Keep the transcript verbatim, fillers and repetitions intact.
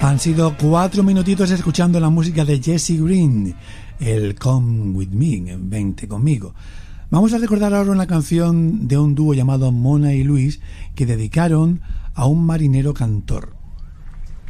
Han sido cuatro minutitos escuchando la música de Jesse Green, el Come With Me, vente conmigo. Vamos a recordar ahora una canción de un dúo llamado Mona y Luis que dedicaron a un marinero cantor.